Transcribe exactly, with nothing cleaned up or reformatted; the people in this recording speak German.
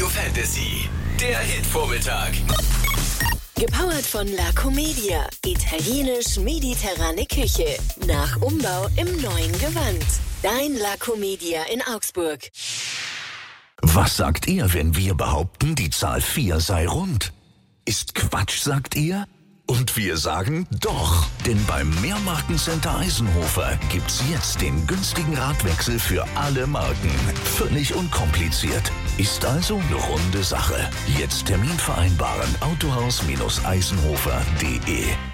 Fantasy, der Hitvormittag. Gepowert von La Comedia. Italienisch-mediterrane Küche. Nach Umbau im neuen Gewand. Dein La Comedia in Augsburg. Was sagt ihr, wenn wir behaupten, die Zahl vier sei rund? Ist Quatsch, sagt ihr? Und wir sagen doch, denn beim Mehrmarkencenter Eisenhofer gibt's jetzt den günstigen Radwechsel für alle Marken. Völlig unkompliziert. Ist also eine runde Sache. Jetzt Termin vereinbaren. Autohaus-eisenhofer punkt de